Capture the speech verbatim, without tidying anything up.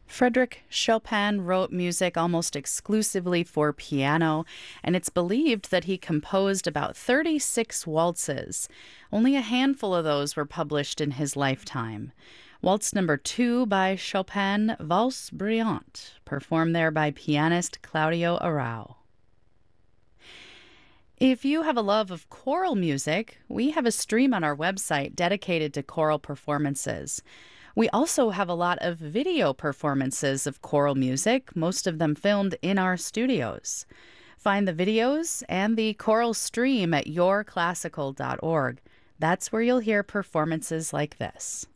Frederick Chopin wrote music almost exclusively for piano, and it's believed that he composed about thirty-six waltzes. Only a handful of those were published in his lifetime. Waltz number two by Chopin, Valse Brillante, performed there by pianist Claudio Arrau. If you have a love of choral music, we have a stream on our website dedicated to choral performances. We also have a lot of video performances of choral music, most of them filmed in our studios. Find the videos and the choral stream at your classical dot org. That's where you'll hear performances like this.